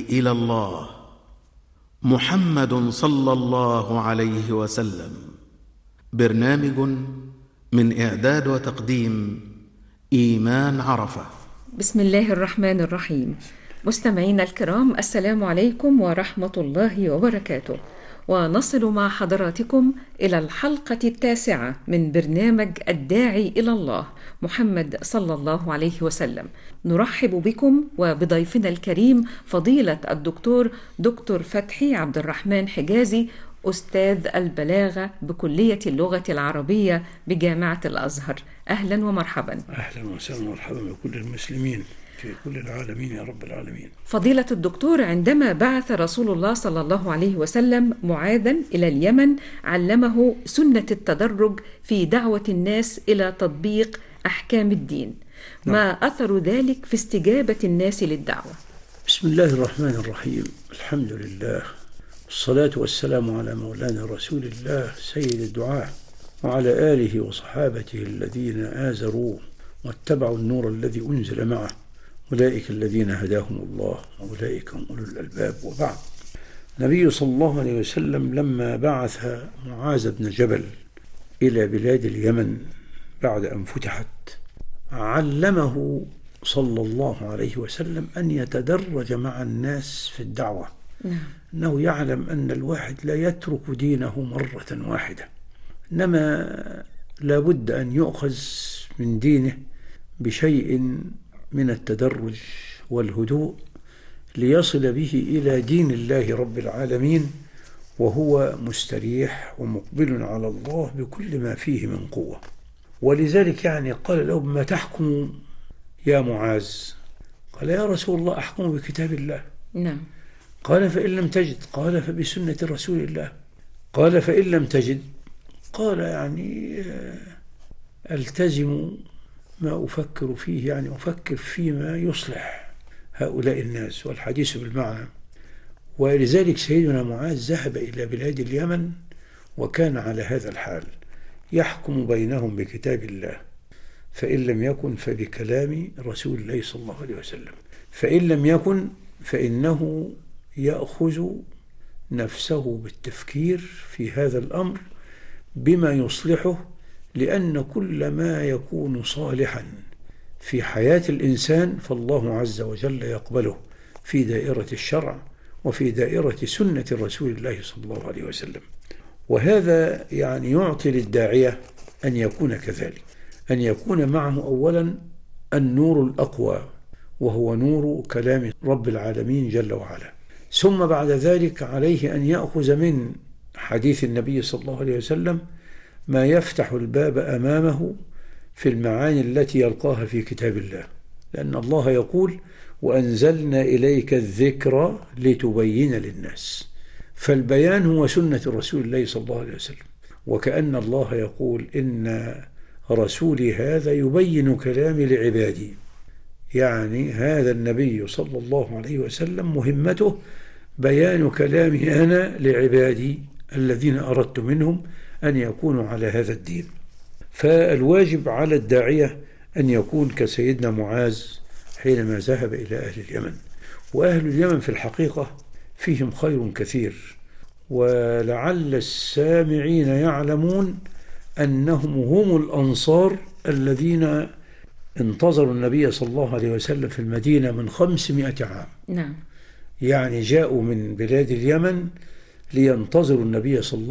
إلى الله محمد صلى الله عليه وسلم. برنامج من إعداد وتقديم إيمان عرفة. بسم الله الرحمن الرحيم. مستمعينا الكرام، السلام عليكم ورحمة الله وبركاته، ونصل مع حضراتكم إلى الحلقة 9 من برنامج الداعي إلى الله محمد صلى الله عليه وسلم. نرحب بكم وبضيفنا الكريم فضيلة الدكتور فتحي عبد الرحمن حجازي، أستاذ البلاغة بكلية اللغة العربية بجامعة الأزهر. أهلا ومرحبا. أهلا وسهلا ومرحبا بكل المسلمين في كل العالمين يا رب العالمين. فضيلة الدكتور، عندما بعث رسول الله صلى الله عليه وسلم معاذا إلى اليمن علمه سنة التدرج في دعوة الناس إلى تطبيق أحكام الدين. ما أثر ذلك في استجابة الناس للدعوة؟ بسم الله الرحمن الرحيم. الحمد لله والصلاة والسلام على مولانا رسول الله سيد الدعاة وعلى آله وصحابته الذين آزروا واتبعوا النور الذي أنزل معه، أولئك الذين هداهم الله وأولئك هم أولو الألباب. وبعد، النبي صلى الله عليه وسلم لما بعث معاذ بن جبل إلى بلاد اليمن بعد أن فتحت علمه صلى الله عليه وسلم أن يتدرج مع الناس في الدعوة. أنه يعلم أن الواحد لا يترك دينه مرة واحدة، إنما لابد أن يؤخذ من دينه بشيء من التدرج والهدوء ليصل به إلى دين الله رب العالمين وهو مستريح ومقبل على الله بكل ما فيه من قوة. ولذلك قال له: ما تحكم يا معاذ؟ قال: يا رسول الله أحكم بكتاب الله. نعم. قال: فإن لم تجد؟ قال: فبسنة رسول الله. قال: فإن لم تجد؟ قال: ألتزم ما أفكر فيه، أفكر فيما يصلح هؤلاء الناس، والحديث بالمعنى. ولذلك سيدنا معاذ ذهب إلى بلاد اليمن وكان على هذا الحال، يحكم بينهم بكتاب الله، فإن لم يكن فبكلام رسول الله صلى الله عليه وسلم، فإن لم يكن فإنه يأخذ نفسه بالتفكير في هذا الأمر بما يصلحه، لأن كل ما يكون صالحا في حياة الإنسان فالله عز وجل يقبله في دائرة الشرع وفي دائرة سنة رسول الله صلى الله عليه وسلم. وهذا يعطي للداعية أن يكون كذلك، أن يكون معه أولا النور الأقوى وهو نور كلام رب العالمين جل وعلا، ثم بعد ذلك عليه أن يأخذ من حديث النبي صلى الله عليه وسلم ما يفتح الباب أمامه في المعاني التي يلقاها في كتاب الله، لأن الله يقول: وأنزلنا إليك الذكر لتبين للناس. فالبيان هو سنة رسول الله صلى الله عليه وسلم، وكأن الله يقول: إن رسولي هذا يبين كلامي لعبادي. هذا النبي صلى الله عليه وسلم مهمته بيان كلامي أنا لعبادي الذين أردت منهم أن يكونوا على هذا الدين. فالواجب على الداعية أن يكون كسيدنا معاذ حينما ذهب إلى أهل اليمن. وأهل اليمن في الحقيقة فيهم خير كثير، ولعل السامعين يعلمون أنهم هم الأنصار الذين انتظروا النبي صلى الله عليه وسلم في المدينة من 500 عام. نعم. جاءوا من بلاد اليمن لينتظروا النبي صلى الله